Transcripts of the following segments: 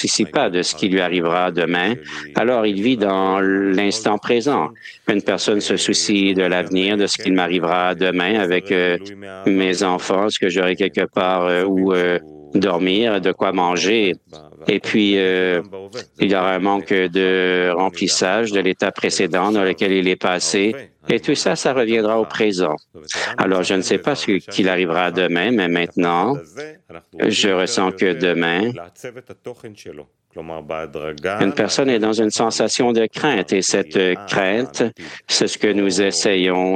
soucie pas de ce qui lui arrivera demain, alors il vit dans l'instant présent. Une personne se soucie de l'avenir, de ce qui m'arrivera demain avec mes enfants, ce que j'aurai quelque part où dormir, de quoi manger. Et puis, il y aura un manque de remplissage de l'état précédent dans lequel il est passé. Et tout ça, ça reviendra au présent. Alors, je ne sais pas ce qu'il arrivera demain, mais maintenant, je ressens que demain, une personne est dans une sensation de crainte et cette crainte, c'est ce que nous essayons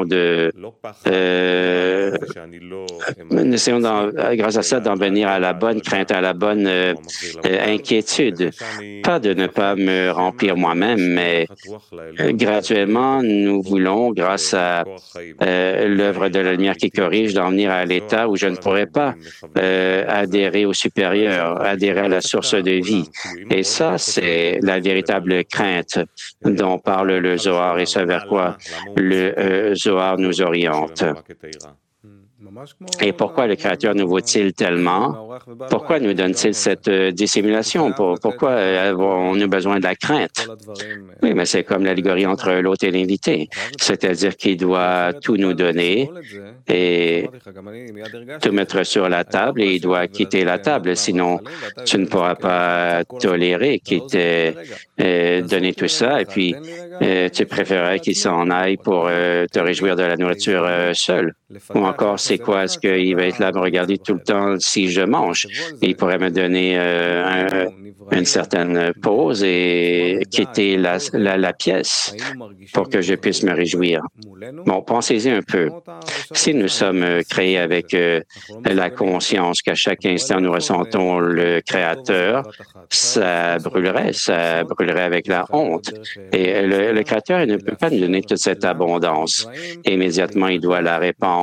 grâce à ça, d'en venir à la bonne crainte, à la bonne inquiétude. Pas de ne pas me remplir moi-même, mais graduellement, nous voulons, grâce à l'œuvre de la lumière qui corrige, d'en venir à l'état où je ne pourrais pas adhérer au supérieur, adhérer à la source de vie. Et ça, c'est la véritable crainte dont parle le Zohar et ce vers quoi le Zohar nous oriente. Et pourquoi le Créateur nous vaut-il tellement? Pourquoi nous donne-t-il cette dissimulation? Pourquoi avons-nous besoin de la crainte? Oui, mais c'est comme l'allégorie entre l'hôte et l'invité. C'est-à-dire qu'il doit tout nous donner et tout mettre sur la table et il doit quitter la table. Sinon, tu ne pourras pas tolérer qu'il t'ait donné tout ça et puis tu préférerais qu'il s'en aille pour te réjouir de la nourriture seule. Ou encore, c'est quoi? Est-ce qu'il va être là à me regarder tout le temps si je mange? Il pourrait me donner une certaine pause et quitter la pièce pour que je puisse me réjouir. Bon, pensez-y un peu. Si nous sommes créés avec la conscience qu'à chaque instant nous ressentons le Créateur, ça brûlerait avec la honte. Et le Créateur, il ne peut pas nous donner toute cette abondance. Immédiatement, il doit la répandre.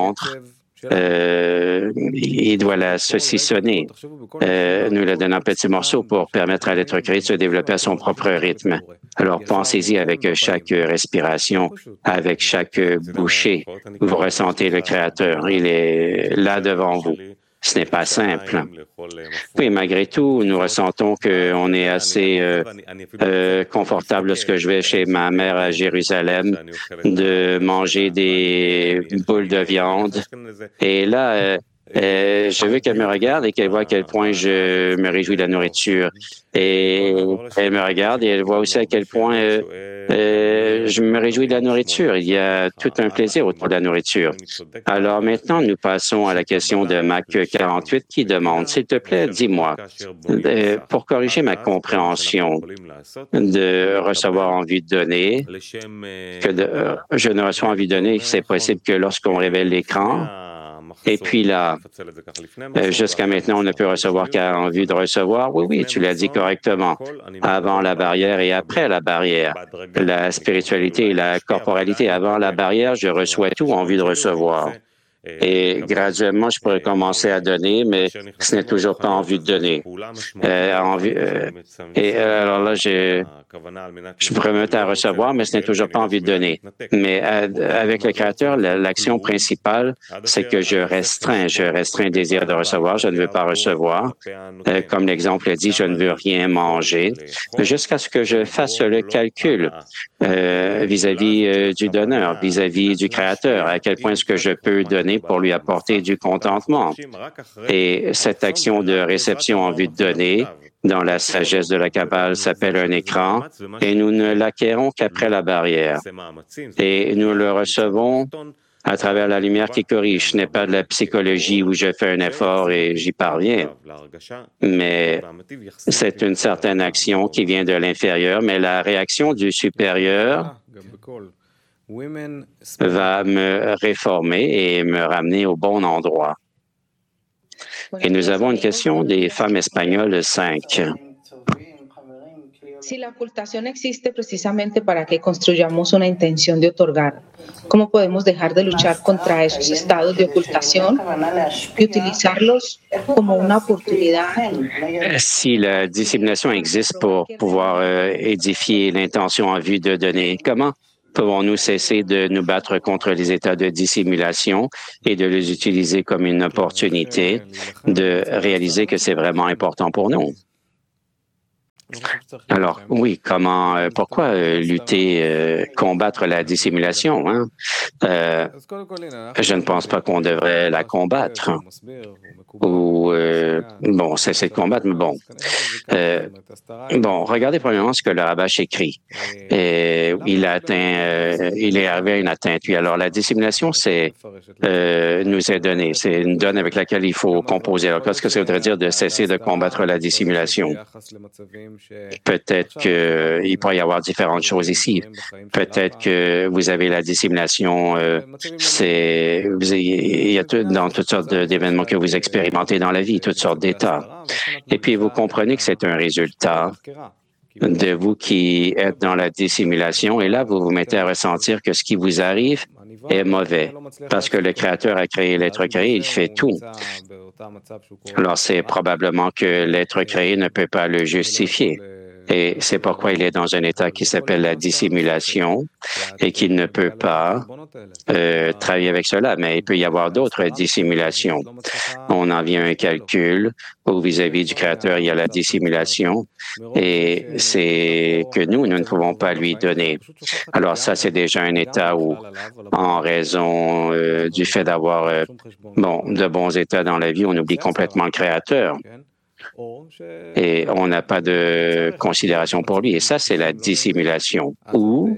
Il doit la saucissonner, nous la donner en petits morceaux pour permettre à l'être créé de se développer à son propre rythme. Alors, pensez-y avec chaque respiration, avec chaque bouchée. Vous ressentez le Créateur. Il est là devant vous. Ce n'est pas simple. Oui, malgré tout, nous ressentons qu'on est assez confortable lorsque je vais chez ma mère à Jérusalem de manger des boules de viande. Et là, je veux qu'elle me regarde et qu'elle voit à quel point je me réjouis de la nourriture. Et elle me regarde et elle voit aussi à quel point je me réjouis de la nourriture. Il y a tout un plaisir autour de la nourriture. Alors maintenant, nous passons à la question de Mac 48 qui demande, s'il te plaît, dis-moi, pour corriger ma compréhension de recevoir en vue de donner, je ne reçois en vue de donner, c'est possible que lorsqu'on révèle l'écran, et puis là, jusqu'à maintenant, on ne peut recevoir qu'en vue de recevoir. Oui, tu l'as dit correctement. Avant la barrière et après la barrière. La spiritualité et la corporalité. Avant la barrière, je reçois tout en vue de recevoir. Et graduellement, je pourrais commencer à donner, mais ce n'est toujours pas en vue de donner. Alors là, je pourrais me mettre à recevoir, mais ce n'est toujours pas en vue de donner. Mais avec le Créateur, l'action principale, c'est que je restreins le désir de recevoir. Je ne veux pas recevoir. Comme l'exemple dit, je ne veux rien manger, jusqu'à ce que je fasse le calcul vis-à-vis du donneur, vis-à-vis du Créateur, à quel point est-ce que je peux donner pour lui apporter du contentement. Et cette action de réception en vue de donner, dans la sagesse de la Kabbale, s'appelle un écran, et nous ne l'acquérons qu'après la barrière. Et nous le recevons à travers la lumière qui corrige. Ce n'est pas de la psychologie où je fais un effort et j'y parviens, mais c'est une certaine action qui vient de l'inférieur, mais la réaction du supérieur va me réformer et me ramener au bon endroit. Et nous avons une question des femmes espagnoles 5. Si la ocultación existe precisamente para que construyamos una intención de otorgar, ¿cómo podemos dejar de luchar contra esos estados de ocultación y utilizarlos como una oportunidad? Si la dissimulation existe pour pouvoir édifier l'intention en vue de donner, comment pouvons-nous cesser de nous battre contre les états de dissimulation et de les utiliser comme une opportunité de réaliser que c'est vraiment important pour nous? Alors, oui, pourquoi lutter, combattre la dissimulation, hein? Je ne pense pas qu'on devrait la combattre ou cesser de combattre, mais bon. Regardez premièrement ce que le Rabash écrit. Il est arrivé à une atteinte. Puis alors, la dissimulation, nous est donné. C'est une donne avec laquelle il faut composer. Alors, qu'est-ce que ça voudrait dire de cesser de combattre la dissimulation? Peut-être qu'il pourrait y avoir différentes choses ici. Peut-être que vous avez la dissimulation, il y a dans toutes sortes d'événements que vous expérimentez dans la vie, toutes sortes d'états. Et puis, vous comprenez que c'est un résultat de vous qui êtes dans la dissimulation, et là, vous vous mettez à ressentir que ce qui vous arrive est mauvais, parce que le Créateur a créé l'être créé, il fait tout. Alors, c'est probablement que l'être créé ne peut pas le justifier. Et c'est pourquoi il est dans un état qui s'appelle la dissimulation et qu'il ne peut pas travailler avec cela. Mais il peut y avoir d'autres dissimulations. On en vient à un calcul où vis-à-vis du Créateur, il y a la dissimulation et c'est que nous ne pouvons pas lui donner. Alors ça, c'est déjà un état où, en raison du fait d'avoir de bons états dans la vie, on oublie complètement le Créateur. Et on n'a pas de considération pour lui. Et ça, c'est la dissimulation. Ou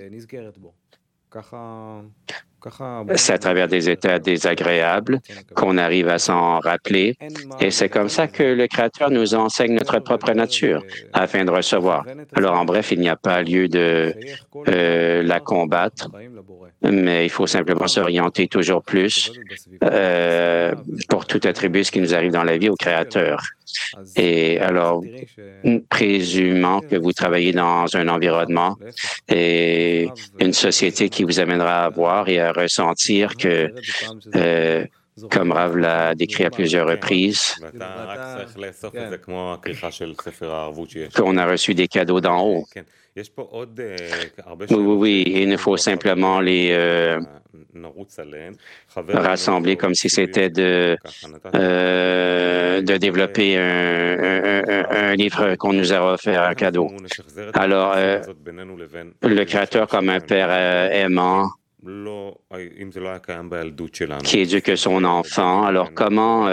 c'est à travers des états désagréables qu'on arrive à s'en rappeler. Et c'est comme ça que le Créateur nous enseigne notre propre nature afin de recevoir. Alors, en bref, il n'y a pas lieu de la combattre, mais il faut simplement s'orienter toujours plus pour tout attribuer ce qui nous arrive dans la vie au Créateur. Et alors, présumant que vous travaillez dans un environnement et une société qui vous amènera à voir et à ressentir que, comme Rav l'a décrit à plusieurs reprises, qu'on a reçu des cadeaux d'en haut. Oui, il nous faut simplement les rassembler comme si c'était de développer un livre qu'on nous a offert un cadeau. Alors, le Créateur comme un père aimant qui éduque son enfant, alors comment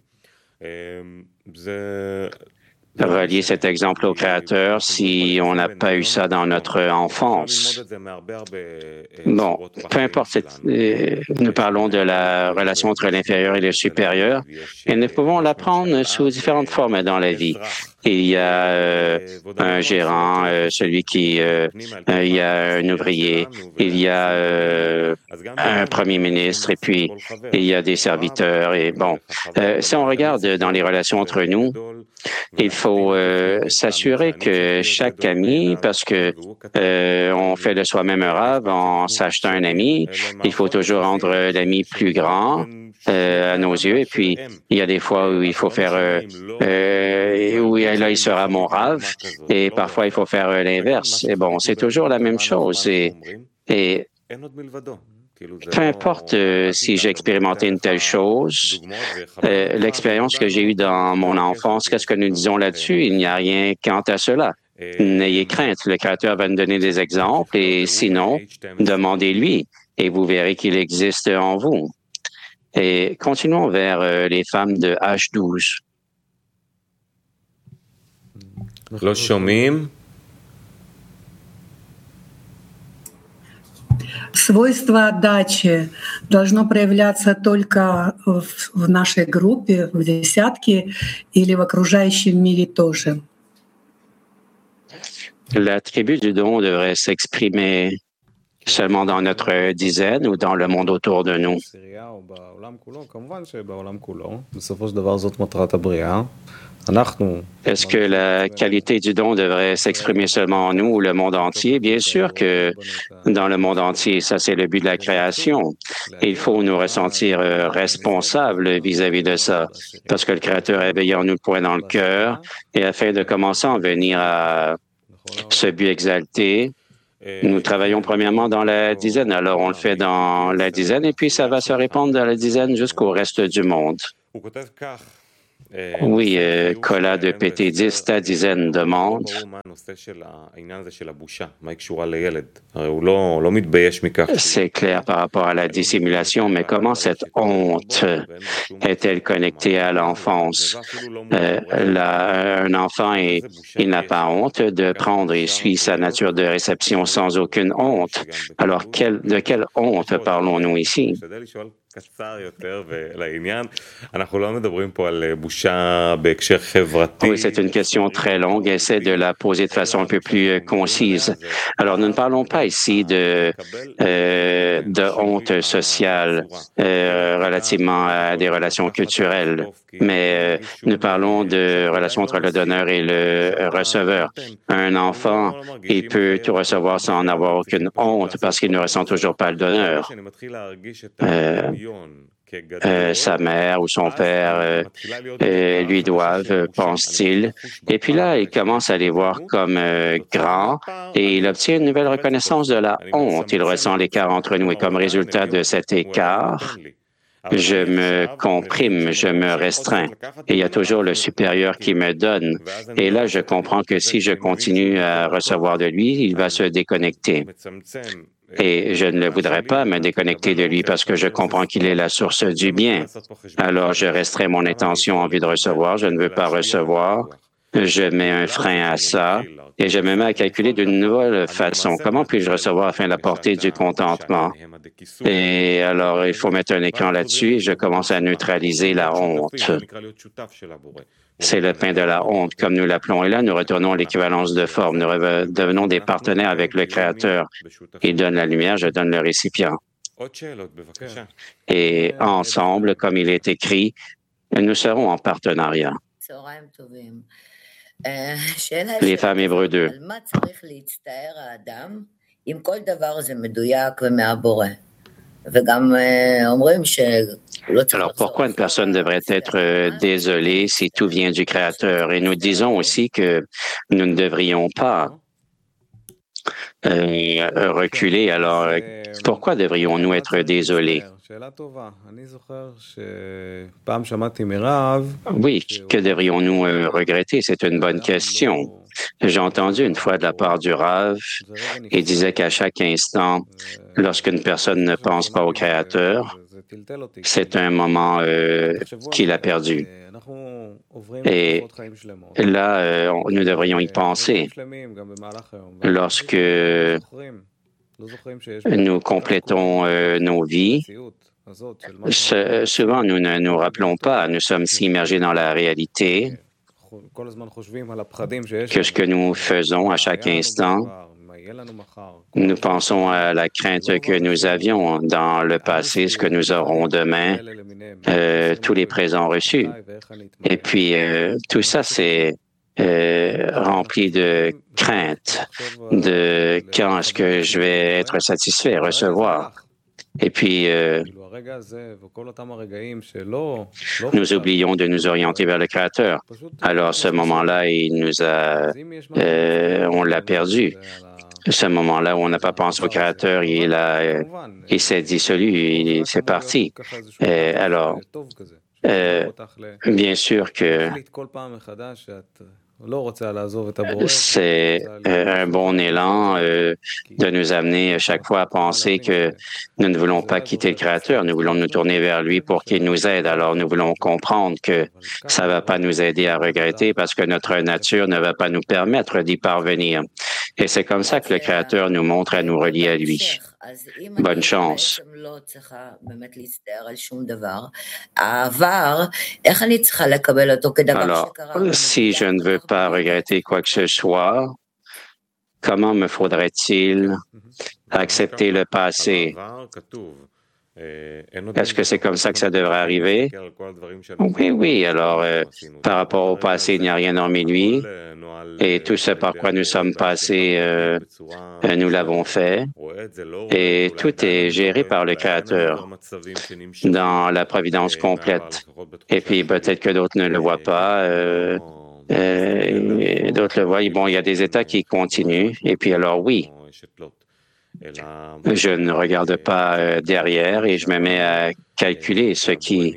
relier cet exemple au Créateur si on n'a pas eu ça dans notre enfance? Bon, peu importe, nous parlons de la relation entre l'inférieur et le supérieur, et nous pouvons l'apprendre sous différentes formes dans la vie. Il y a un gérant, il y a un ouvrier, il y a un premier ministre, et puis il y a des serviteurs. Et bon, si on regarde dans les relations entre nous, il faut s'assurer que chaque ami, parce que on fait de soi-même un rave en s'achetant un ami, il faut toujours rendre l'ami plus grand à nos yeux. Et puis, il y a des fois où il faut faire, là, il sera mon rave, et parfois, il faut faire l'inverse. Et bon, c'est toujours la même chose. Et peu importe si j'ai expérimenté une telle chose, l'expérience que j'ai eue dans mon enfance, qu'est-ce que nous disons là-dessus? Il n'y a rien quant à cela. N'ayez crainte, le Créateur va nous donner des exemples et sinon, demandez-lui et vous verrez qu'il existe en vous. Et continuons vers les femmes de H12. Свойство отдачи должно проявляться только в нашей группе, в десятке, или в окружающем мире тоже? L'attribut du don devrait s'exprimer seulement dans notre dizaine ou dans le monde autour de nous. Est-ce que la qualité du don devrait s'exprimer seulement en nous ou le monde entier? Bien sûr que dans le monde entier, ça c'est le but de la création. Il faut nous ressentir responsables vis-à-vis de ça, parce que le Créateur a éveillé en nous le point dans le cœur, et afin de commencer à en venir à ce but exalté, nous travaillons premièrement dans la dizaine. Alors, on le fait dans la dizaine et puis ça va se répandre dans la dizaine jusqu'au reste du monde. Oui, Cola de PT10, ta dizaine demande. C'est clair par rapport à la dissimulation, mais comment cette honte est-elle connectée à l'enfance? Un enfant, il n'a pas honte de prendre et suit sa nature de réception sans aucune honte. Alors, de quelle honte parlons-nous ici? Oui, c'est une question très longue. Essaie de la poser de façon un peu plus concise. Alors, nous ne parlons pas ici de honte sociale relativement à des relations culturelles, mais nous parlons de relations entre le donneur et le receveur. Un enfant, il peut tout recevoir sans en avoir aucune honte parce qu'il ne ressent toujours pas le donneur. Sa mère ou son père lui doivent, pense-t-il. Et puis là, il commence à les voir comme grands et il obtient une nouvelle reconnaissance de la honte. Il ressent l'écart entre nous et comme résultat de cet écart, je me comprime, je me restreins. Et il y a toujours le supérieur qui me donne. Et là, je comprends que si je continue à recevoir de lui, il va se déconnecter. Et je ne le voudrais pas me déconnecter de lui parce que je comprends qu'il est la source du bien. Alors, je restreins mon intention, envie de recevoir. Je ne veux pas recevoir. Je mets un frein à ça et je me mets à calculer d'une nouvelle façon. Comment puis-je recevoir afin d'apporter du contentement? Et alors, il faut mettre un écran là-dessus et je commence à neutraliser la honte. C'est le pain de la honte, comme nous l'appelons. Et là, nous retournons à l'équivalence de forme. Nous devenons des partenaires avec le Créateur. Il donne la lumière, je donne le récipient. Et ensemble, comme il est écrit, nous serons en partenariat. Les femmes Hébreux 2. Alors, pourquoi une personne devrait être désolée si tout vient du Créateur? Et nous disons aussi que nous ne devrions pas reculer. Alors, pourquoi devrions-nous être désolés? Oui, que devrions-nous regretter? C'est une bonne question. J'ai entendu une fois de la part du Rav, il disait qu'à chaque instant, lorsqu'une personne ne pense pas au Créateur, c'est un moment qu'il a perdu. Et là, nous devrions y penser. Lorsque nous complétons nos vies, souvent nous ne nous rappelons pas, nous sommes si immergés dans la réalité que ce que nous faisons à chaque instant, nous pensons à la crainte que nous avions dans le passé, ce que nous aurons demain, tous les présents reçus. Et puis, tout ça, c'est rempli de crainte, de quand est-ce que je vais être satisfait, recevoir. Et puis, nous oublions de nous orienter vers le Créateur. Alors, ce moment-là, on l'a perdu. Ce moment-là où on n'a pas pensé au Créateur, il s'est dissolu, c'est parti. Alors, bien sûr que c'est un bon élan de nous amener chaque fois à penser que nous ne voulons pas quitter le Créateur, nous voulons nous tourner vers lui pour qu'il nous aide. Alors nous voulons comprendre que ça ne va pas nous aider à regretter parce que notre nature ne va pas nous permettre d'y parvenir. Et c'est comme ça que le Créateur nous montre à nous relier à lui. Bonne chance. Alors, si je ne veux pas regretter quoi que ce soit, comment me faudrait-il accepter le passé? Est-ce que c'est comme ça que ça devrait arriver? Oui. Alors, par rapport au passé, il n'y a rien hormis lui. Et tout ce par quoi nous sommes passés, nous l'avons fait. Et tout est géré par le Créateur dans la providence complète. Et puis, peut-être que d'autres ne le voient pas. D'autres le voient. Bon, il y a des états qui continuent. Et puis, alors, oui. Je ne regarde pas derrière et je me mets à calculer ce qui...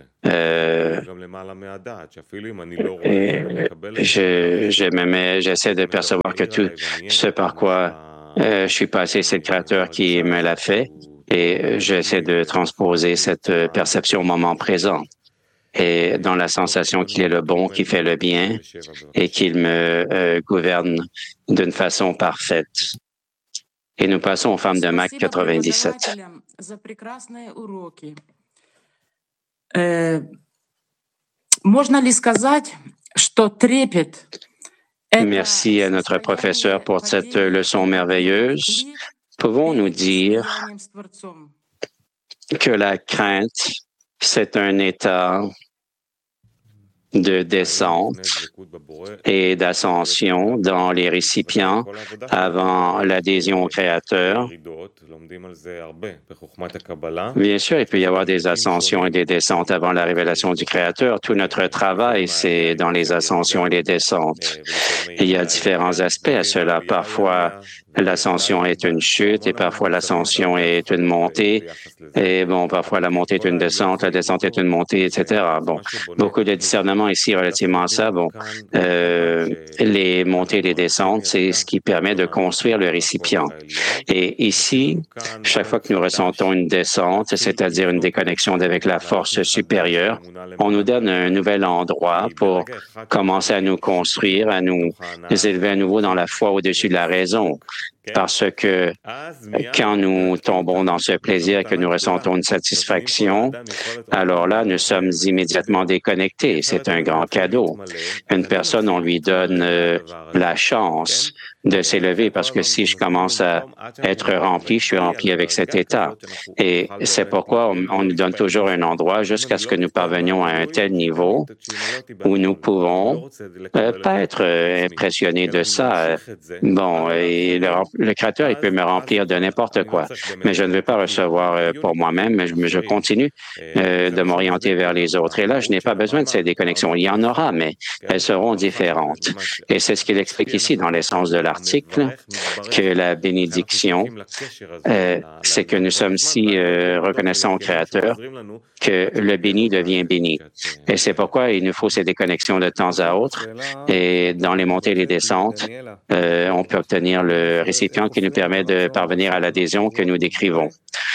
j'essaie de percevoir que tout ce par quoi je suis passé, c'est le Créateur qui me l'a fait et j'essaie de transposer cette perception au moment présent et dans la sensation qu'il est le bon, qui fait le bien et qu'il me gouverne d'une façon parfaite. Et nous passons aux femmes de Mac 97. Merci à notre professeur pour cette leçon merveilleuse. Pouvons-nous dire que la crainte, c'est un état de descente et d'ascension dans les récipients avant l'adhésion au Créateur. Bien sûr, il peut y avoir des ascensions et des descentes avant la révélation du Créateur. Tout notre travail, c'est dans les ascensions et les descentes. Il y a différents aspects à cela. Parfois, l'ascension est une chute et parfois l'ascension est une montée. Et bon, parfois la montée est une descente, la descente est une montée, etc. Bon, beaucoup de discernement ici relativement à ça. Bon, les montées et les descentes, c'est ce qui permet de construire le récipient. Et ici, chaque fois que nous ressentons une descente, c'est-à-dire une déconnexion avec la force supérieure, on nous donne un nouvel endroit pour commencer à nous construire, à nous élever à nouveau dans la foi au-dessus de la raison. Parce que quand nous tombons dans ce plaisir et que nous ressentons une satisfaction, alors là, nous sommes immédiatement déconnectés. C'est un grand cadeau. Une personne, on lui donne la chance de s'élever parce que si je commence à être rempli, je suis rempli avec cet état. Et c'est pourquoi on nous donne toujours un endroit jusqu'à ce que nous parvenions à un tel niveau où nous pouvons pas être impressionnés de ça. Bon, et le Créateur, il peut me remplir de n'importe quoi, mais je ne veux pas recevoir pour moi-même, mais je continue de m'orienter vers les autres. Et là, je n'ai pas besoin de ces déconnexions. Il y en aura, mais elles seront différentes. Et c'est ce qu'il explique ici dans l'essence de l'article, que la bénédiction, c'est que nous sommes si reconnaissants au Créateur que le béni devient béni. Et c'est pourquoi il nous faut ces déconnexions de temps à autre. Et dans les montées et les descentes, on peut obtenir le récipient qui nous permet de parvenir à l'adhésion que nous décrivons.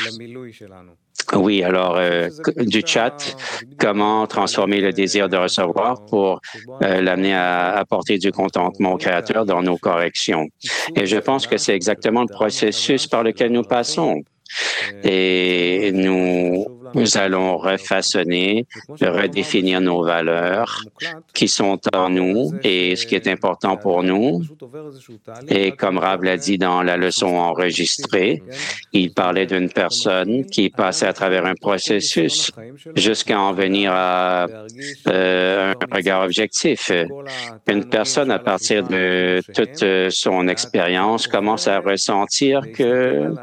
Oui, alors, du chat, comment transformer le désir de recevoir pour l'amener à apporter du contentement au Créateur dans nos corrections. Et je pense que c'est exactement le processus par lequel nous passons. Et nous allons refaçonner, redéfinir nos valeurs qui sont en nous et ce qui est important pour nous. Et comme Rav l'a dit dans la leçon enregistrée, il parlait d'une personne qui passait à travers un processus jusqu'à en venir à un regard objectif. Une personne, à partir de toute son expérience, commence à ressentir que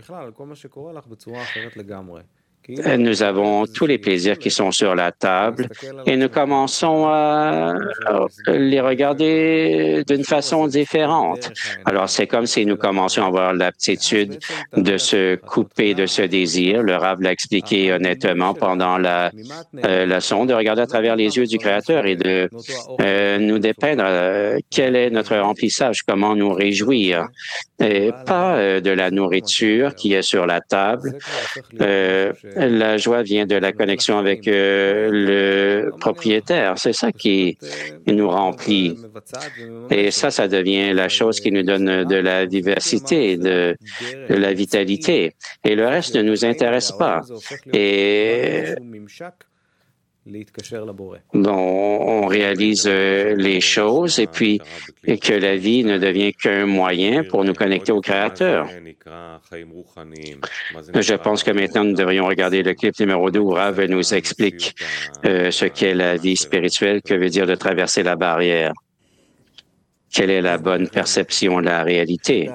nous avons tous les plaisirs qui sont sur la table et nous commençons à les regarder d'une façon différente. Alors, c'est comme si nous commencions à avoir l'aptitude de se couper de ce désir. Le Rav l'a expliqué honnêtement pendant la leçon, de regarder à travers les yeux du Créateur et de nous dépeindre quel est notre remplissage, comment nous réjouir. Et pas de la nourriture qui est sur la table. La joie vient de la connexion avec le propriétaire. C'est ça qui nous remplit. Et ça devient la chose qui nous donne de la vivacité, de la vitalité. Et le reste ne nous intéresse pas. Et bon, on réalise les choses et puis que la vie ne devient qu'un moyen pour nous connecter au Créateur. Je pense que maintenant, nous devrions regarder le clip numéro 2 où Rav nous explique ce qu'est la vie spirituelle, que veut dire de traverser la barrière. Quelle est la bonne perception de la réalité?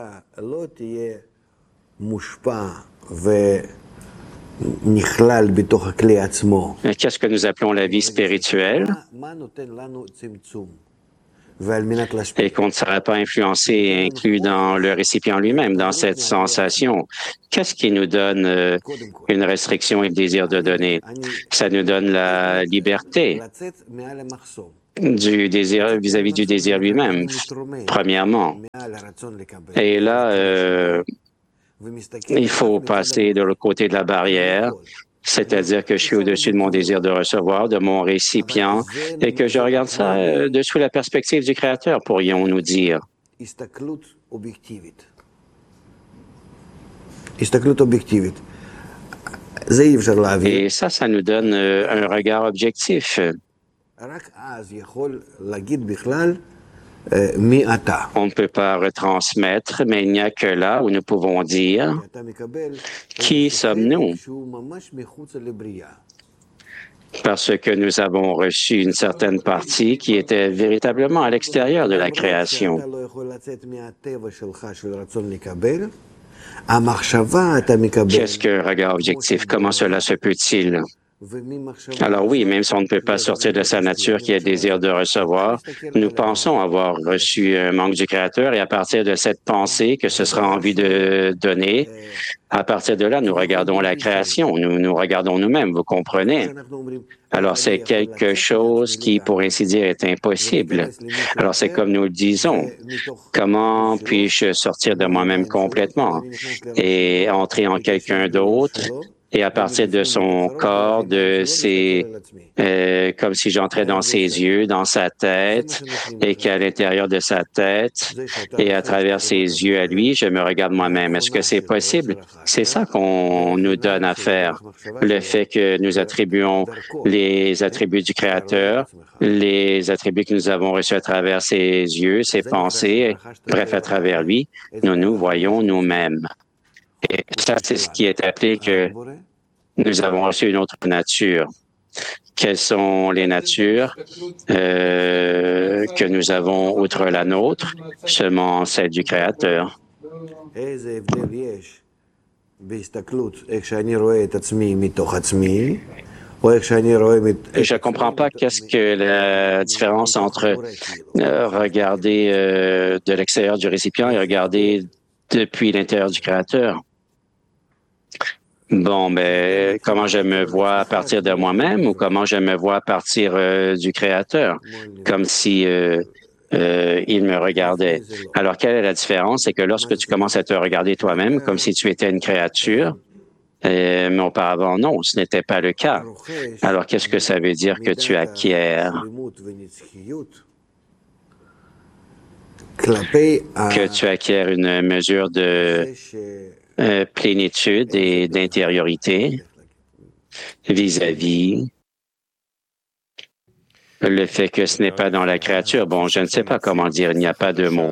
Qu'est-ce que nous appelons la vie spirituelle? et qu'on ne sera pas influencé et inclus dans le récipient lui-même, dans cette sensation. Qu'est-ce qui nous donne une restriction et le désir de donner? Ça nous donne la liberté du désir vis-à-vis du désir lui-même, premièrement. Et là, il faut passer de l'autre côté de la barrière, c'est-à-dire que je suis au-dessus de mon désir de recevoir, de mon récipient, et que je regarde ça de sous la perspective du Créateur, pourrions-nous dire. Et ça nous donne un regard objectif. On ne peut pas retransmettre, mais il n'y a que là où nous pouvons dire qui sommes-nous, parce que nous avons reçu une certaine partie qui était véritablement à l'extérieur de la création. Qu'est-ce qu'un regard objectif? Comment cela se peut-il? Alors oui, même si on ne peut pas sortir de sa nature qui est le désir de recevoir, nous pensons avoir reçu un manque du Créateur et à partir de cette pensée que ce sera envie de donner, à partir de là, nous regardons la création, nous regardons nous-mêmes, vous comprenez? Alors c'est quelque chose qui, pour ainsi dire, est impossible. Alors c'est comme nous le disons, comment puis-je sortir de moi-même complètement et entrer en quelqu'un d'autre? Et à partir de son corps, comme si j'entrais dans ses yeux, dans sa tête, et qu'à l'intérieur de sa tête et à travers ses yeux à lui, je me regarde moi-même. Est-ce que c'est possible? C'est ça qu'on nous donne à faire. Le fait que nous attribuons les attributs du Créateur, les attributs que nous avons reçus à travers ses yeux, ses pensées, bref, à travers lui, nous voyons nous-mêmes. Et ça, c'est ce qui est appelé que nous avons reçu une autre nature. Quelles sont les natures que nous avons outre la nôtre, seulement celle du Créateur? Je ne comprends pas qu'est-ce que la différence entre regarder de l'extérieur du récipient et regarder depuis l'intérieur du Créateur. Bon, mais comment je me vois à partir de moi-même ou comment je me vois à partir du Créateur, comme si il me regardait. Alors, quelle est la différence? C'est que lorsque tu commences à te regarder toi-même comme si tu étais une créature, mais auparavant, non, ce n'était pas le cas. Alors, qu'est-ce que ça veut dire que tu acquiers? Que tu acquiers une mesure de plénitude et d'intériorité vis-à-vis le fait que ce n'est pas dans la créature. Bon, je ne sais pas comment dire, il n'y a pas de mots.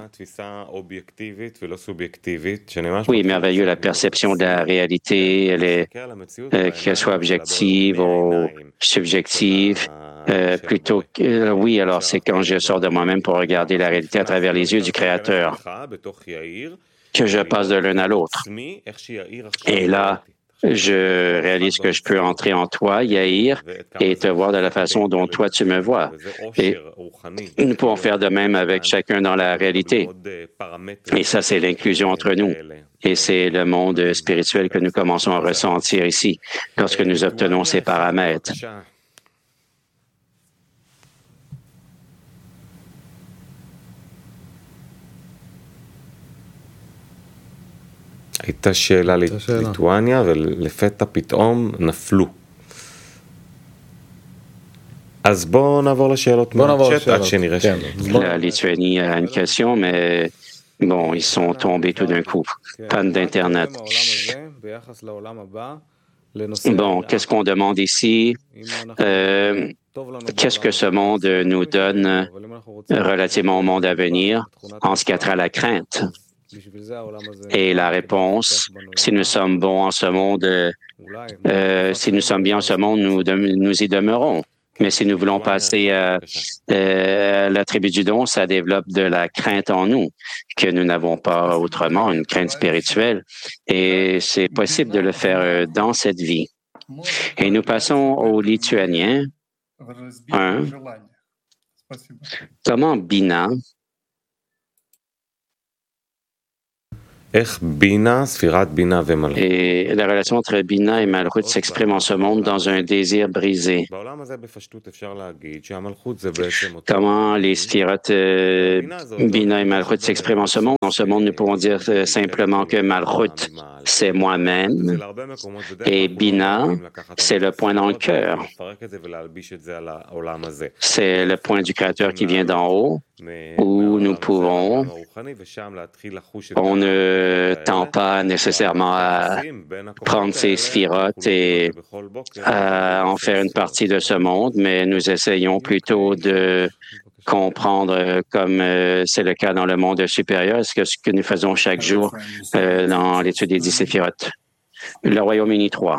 Oui, merveilleux, la perception de la réalité, qu'elle soit objective ou subjective. Plutôt que, oui, alors c'est quand je sors de moi-même pour regarder la réalité à travers les yeux du Créateur que je passe de l'un à l'autre. Et là, je réalise que je peux entrer en toi, Yair, et te voir de la façon dont toi tu me vois. Et nous pouvons faire de même avec chacun dans la réalité. Et ça, c'est l'inclusion entre nous. Et c'est le monde spirituel que nous commençons à ressentir ici, lorsque nous obtenons ces paramètres. הייתה שאלה לליטואניה, ולפתע פתאום נפלו. אז בואו נעבור לשאלות מהצ'אט עד שנראה La Lituanie a une question, mais bon, ils sont tombés tout d'un coup. Panne d'Internet. Bon, qu'est-ce qu'on demande ici? Qu'est-ce que ce monde nous donne relativement au monde à venir en ce qui a trait à la crainte? Et la réponse, si nous sommes bons en ce monde, si nous sommes bien en ce monde, nous y demeurons. Mais si nous voulons passer à l'attribut du don, ça développe de la crainte en nous, que nous n'avons pas autrement, une crainte spirituelle. Et c'est possible de le faire dans cette vie. Et nous passons au Lituanien 1. Comment Bina et la relation entre Bina et Malchut s'exprime en ce monde dans un désir brisé. Comment les sphirotes Bina et Malchut s'expriment en ce monde? En ce monde, nous pouvons dire simplement que Malchut, c'est moi-même, et Bina, c'est le point dans le cœur. C'est le point du Créateur qui vient d'en haut, où nous pouvons, on ne tend pas nécessairement à prendre ces sphirotes et à en faire une partie de ce monde, mais nous essayons plutôt de comprendre, comme c'est le cas dans le monde supérieur, ce que nous faisons chaque jour dans l'étude des 10 séphirotes. Le Royaume-Uni 3.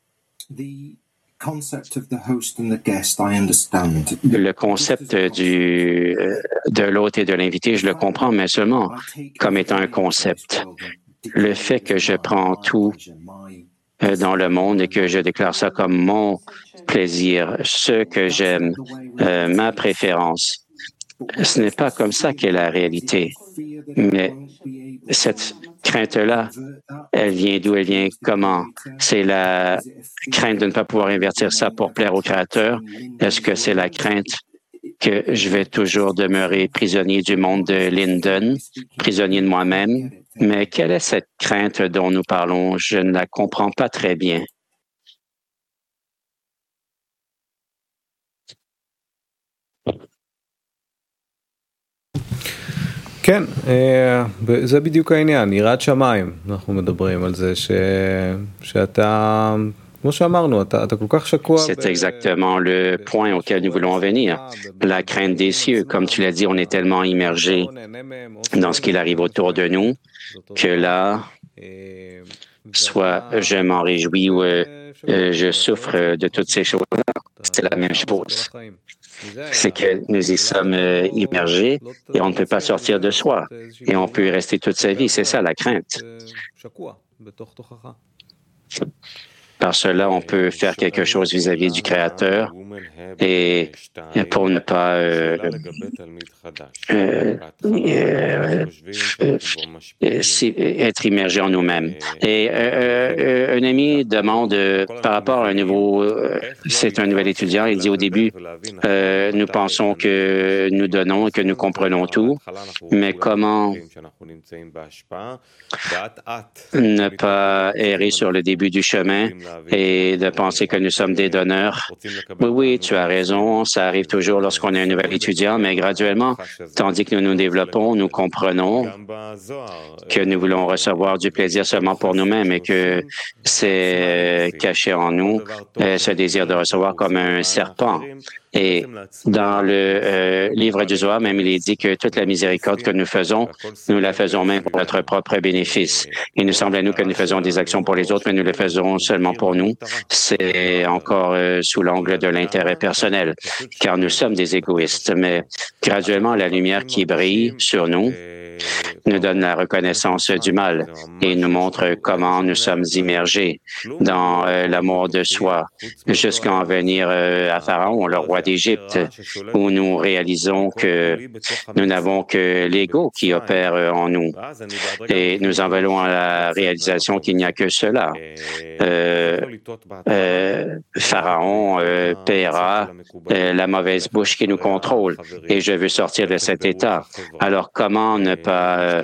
Le concept de l'hôte et de l'invité, je le comprends, mais seulement comme étant un concept. Le fait que je prends tout dans le monde et que je déclare ça comme mon plaisir, ce que j'aime, ma préférence, ce n'est pas comme ça qu'est la réalité. Mais cette crainte-là, elle vient d'où? Elle vient comment? C'est la crainte de ne pas pouvoir invertir ça pour plaire au Créateur? Est-ce que c'est la crainte que je vais toujours demeurer prisonnier du monde de Linden, prisonnier de moi-même? Mais quelle est cette crainte dont nous parlons? Je ne la comprends pas très bien. כן, זה בדיוק העניין, יראת שמיים. אנחנו מדברים על זה שאתה, כמו שאמרנו, אתה כל כך שקוע. C'est exactement le point auquel nous voulons en venir. La crainte des cieux, comme tu l'as dit, on est tellement immergé dans ce qu'il arrive autour de nous que là, soit je m'en réjouis ou je souffre de toutes ces choses-là. C'est la même chose. C'est que nous y sommes immergés et on ne peut pas sortir de soi. Et on peut y rester toute sa vie. C'est ça la crainte. Par cela, on peut faire quelque chose vis-à-vis du Créateur et pour ne pas être immergé en nous-mêmes. Et un ami demande par rapport à un nouveau, c'est un nouvel étudiant, il dit au début, nous pensons que nous donnons et que nous comprenons tout, mais comment ne pas errer sur le début du chemin et de penser que nous sommes des donneurs? Oui, tu as raison, ça arrive toujours lorsqu'on est un nouvel étudiant, mais graduellement, tandis que nous nous développons, nous comprenons que nous voulons recevoir du plaisir seulement pour nous-mêmes et que c'est caché en nous, ce désir de recevoir comme un serpent. Et dans le livre du Zohar, même, il est dit que toute la miséricorde que nous faisons, nous la faisons même pour notre propre bénéfice. Il nous semble à nous que nous faisons des actions pour les autres, mais nous le faisons seulement pour nous. C'est encore sous l'angle de l'intérêt personnel, car nous sommes des égoïstes. Mais graduellement, la lumière qui brille sur nous nous donne la reconnaissance du mal et nous montre comment nous sommes immergés dans l'amour de soi, jusqu'à en venir à Pharaon, le roi d'Égypte, où nous réalisons que nous n'avons que l'ego qui opère en nous. Et nous en venons à la réalisation qu'il n'y a que cela. Pharaon paiera la mauvaise bouche qui nous contrôle et je veux sortir de cet état. Alors comment ne pas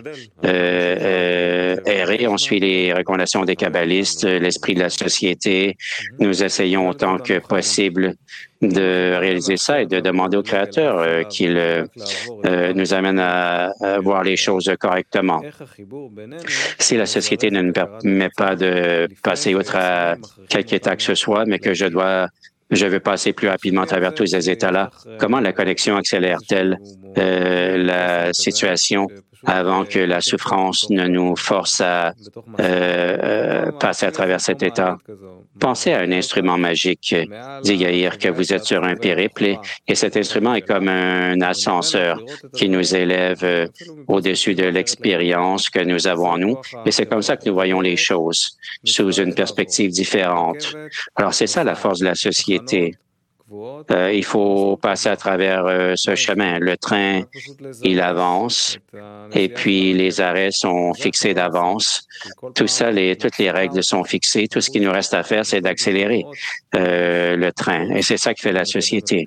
errer? On suit les recommandations des kabbalistes, l'esprit de la société. Nous essayons autant que possible de réaliser ça et de demander au Créateur qu'il nous amène à voir les choses correctement. Si la société ne nous permet pas de passer outre à quelque état que ce soit, mais que je veux passer plus rapidement à travers tous ces états-là, comment la connexion accélère-t-elle la situation avant que la souffrance ne nous force à passer à travers cet état? Pensez à un instrument magique, dit Yair, que vous êtes sur un périple et cet instrument est comme un ascenseur qui nous élève au-dessus de l'expérience que nous avons en nous. Et c'est comme ça que nous voyons les choses, sous une perspective différente. Alors, c'est ça la force de la société. Il faut passer à travers ce chemin. Le train, il avance et puis les arrêts sont fixés d'avance. Tout ça, toutes les règles sont fixées. Tout ce qu'il nous reste à faire, c'est d'accélérer le train. Et c'est ça que fait la société.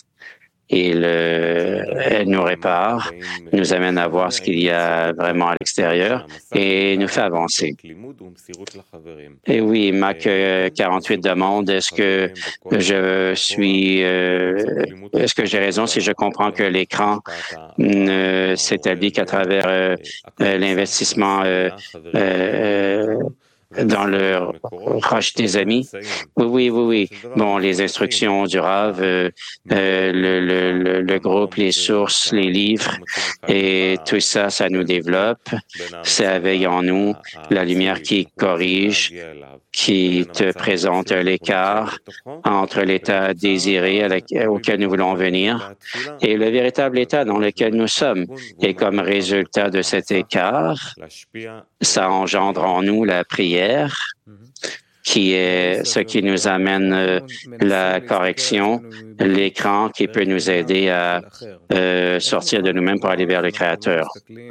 Elle nous répare, nous amène à voir ce qu'il y a vraiment à l'extérieur et nous fait avancer. Et oui, Mac 48 demande, est-ce que j'ai raison si je comprends que l'écran ne s'établit qu'à travers l'investissement dans le rush des amis? Oui. Bon, les instructions du Rav, le groupe, les sources, les livres, et tout ça, ça nous développe. Ça éveille en nous la lumière qui corrige, qui te présente l'écart entre l'état désiré auquel nous voulons venir et le véritable état dans lequel nous sommes. Et comme résultat de cet écart, ça engendre en nous la prière, qui est ce qui nous amène la correction, l'écran qui peut nous aider à sortir de nous-mêmes pour aller vers le Créateur.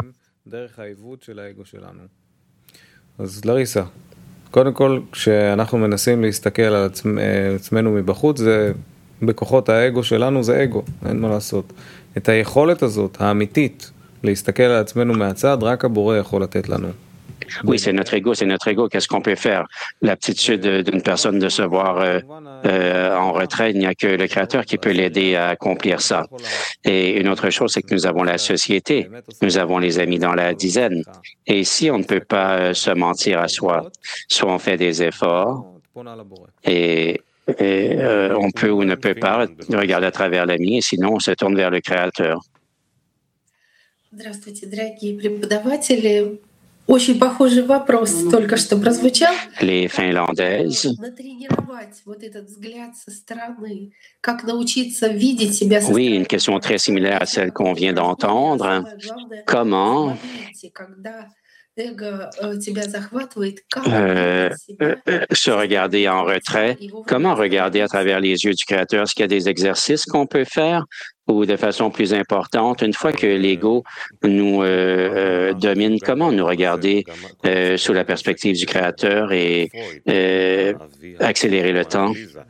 אז לריסה, קודם כל, כשאנחנו מנסים להסתכל על עצמנו מבחוץ, זה בכוחות האגו שלנו, זה אגו, אין מה לעשות. את היכולת הזאת, האמיתית, להסתכל על עצמנו מהצד, רק הבורא יכול לתת לנו. Oui, c'est notre ego. Qu'est-ce qu'on peut faire? L'aptitude d'une personne de se voir en retrait, il n'y a que le Créateur qui peut l'aider à accomplir ça. Et une autre chose, c'est que nous avons la société, nous avons les amis dans la dizaine. Et ici, on ne peut pas se mentir à soi. Soit on fait des efforts et on peut ou ne peut pas regarder à travers l'ami, et sinon on se tourne vers le Créateur. Здравствуйте, дорогие преподаватели. Очень похожий вопрос только что прозвучал. Les Finlandaises. Натренировать вот этот взгляд со стороны, как научиться видеть себя со стороны. Oui, une question très similaire à celle qu'on vient d'entendre. Comment se regarder en retrait? Comment regarder à travers les yeux du Créateur? Est-ce qu'il y a des exercices qu'on peut faire? Ou de façon plus importante, une fois que l'ego nous domine, comment nous regarder sous la perspective du Créateur et accélérer le temps?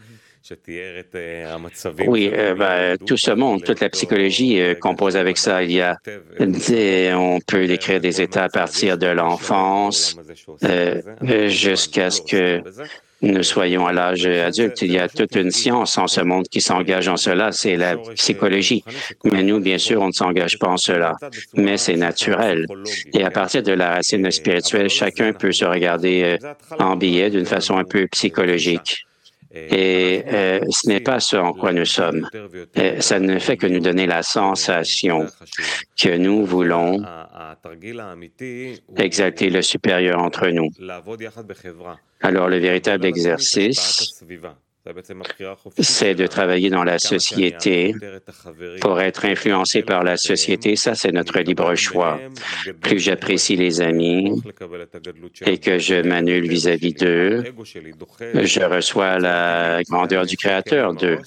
Oui, tout ce monde, toute la psychologie compose avec ça. On peut décrire des états à partir de l'enfance jusqu'à ce que nous soyons à l'âge adulte. Il y a toute une science en ce monde qui s'engage en cela, c'est la psychologie. Mais nous, bien sûr, on ne s'engage pas en cela, mais c'est naturel. Et à partir de la racine spirituelle, chacun peut se regarder en biais d'une façon un peu psychologique. Et ce n'est pas ce en quoi nous sommes. Ça ne fait que nous donner la sensation que nous voulons exalter le supérieur entre nous. Alors, le véritable exercice, c'est de travailler dans la société pour être influencé par la société. Ça, c'est notre libre choix. Plus j'apprécie les amis et que je m'annule vis-à-vis d'eux, je reçois la grandeur du Créateur d'eux.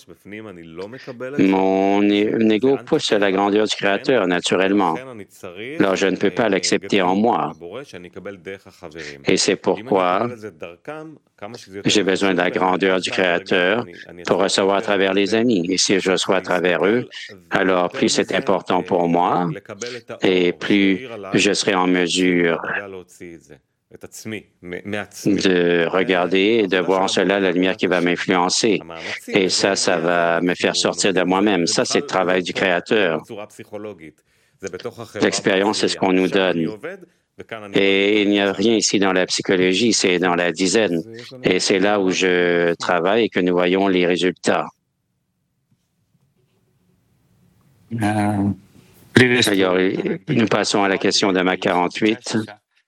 Mon ego pousse la grandeur du Créateur naturellement. Alors, je ne peux pas l'accepter en moi. Et c'est pourquoi j'ai besoin de la grandeur du Créateur pour recevoir à travers les amis. Et si je reçois à travers eux, alors plus c'est important pour moi et plus je serai en mesure de regarder et de voir en cela la lumière qui va m'influencer. Et ça va me faire sortir de moi-même. Ça, c'est le travail du Créateur. L'expérience, c'est ce qu'on nous donne. Et il n'y a rien ici dans la psychologie, c'est dans la dizaine. Et c'est là où je travaille et que nous voyons les résultats. Alors, nous passons à la question de Mac 48.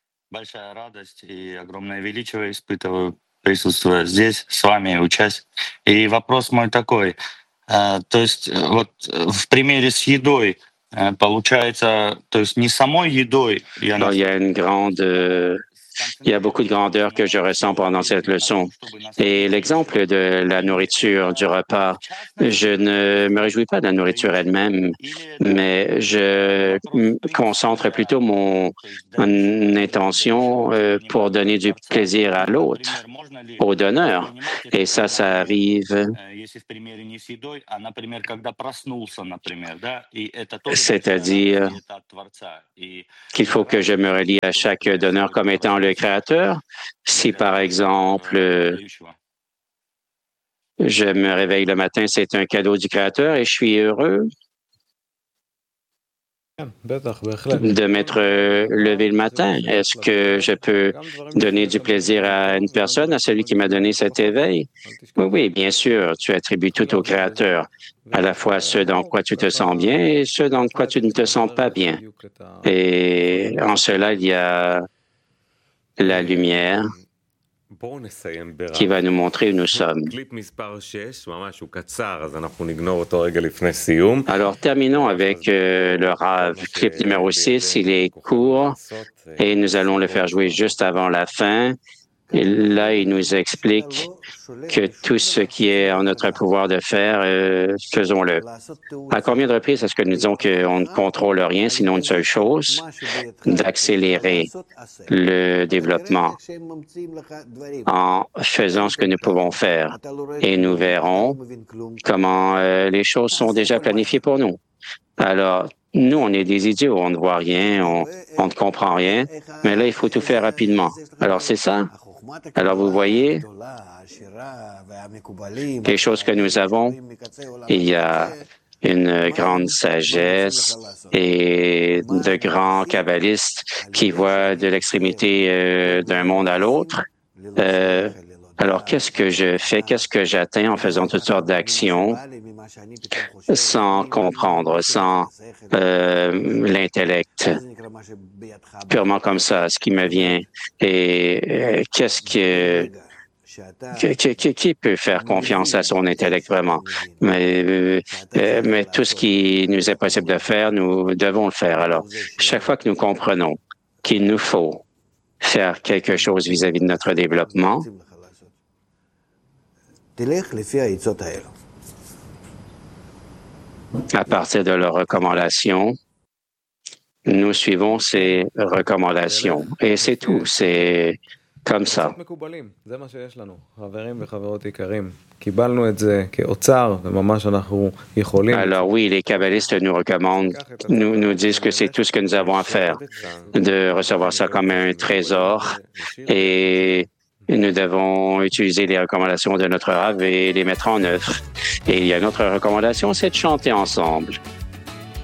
Присутствуя здесь с вами, учась. И вопрос мой такой, то есть вот в примере с едой, получается, то есть не самой едой. Alors, il y a une grande Il y a beaucoup de grandeur que je ressens pendant cette leçon. Et l'exemple de la nourriture, du repas, je ne me réjouis pas de la nourriture elle-même, mais je concentre plutôt mon intention pour donner du plaisir à l'autre, au donneur. Et ça arrive. C'est-à-dire qu'il faut que je me relie à chaque donneur comme étant le créateur. Si, par exemple, je me réveille le matin, c'est un cadeau du créateur et je suis heureux de m'être levé le matin. Est-ce que je peux donner du plaisir à une personne, à celui qui m'a donné cet éveil? Oui, bien sûr, tu attribues tout au Créateur, à la fois ce dans quoi tu te sens bien et ce dans quoi tu ne te sens pas bien. Et en cela, il y a la lumière qui va nous montrer où nous sommes. Alors, terminons avec le Rav. Clip numéro 6, il est court et nous allons le faire jouer juste avant la fin. Et là, il nous explique que tout ce qui est en notre pouvoir de faire, faisons-le. À combien de reprises est-ce que nous disons qu'on ne contrôle rien, sinon une seule chose, d'accélérer le développement en faisant ce que nous pouvons faire. Et nous verrons comment les choses sont déjà planifiées pour nous. Alors, nous, on est des idiots, on ne voit rien, on ne comprend rien, mais là, il faut tout faire rapidement. Alors, c'est ça. Alors, vous voyez, les choses que nous avons, il y a une grande sagesse et de grands kabbalistes qui voient de l'extrémité d'un monde à l'autre. Alors, qu'est-ce que je fais? Qu'est-ce que j'atteins en faisant toutes sortes d'actions sans comprendre, sans l'intellect, purement comme ça, ce qui me vient. Et qu'est-ce que... Qui peut faire confiance à son intellect vraiment? Mais tout ce qui nous est possible de faire, nous devons le faire. Alors, chaque fois que nous comprenons qu'il nous faut faire quelque chose vis-à-vis de notre développement, à partir de leurs recommandations, nous suivons ces recommandations. Et c'est tout. C'est comme ça. Alors oui, les kabbalistes nous recommandent, nous disent que c'est tout ce que nous avons à faire, de recevoir ça comme un trésor et nous devons utiliser les recommandations de notre Rav et les mettre en œuvre. Et il y a une autre recommandation, c'est de chanter ensemble.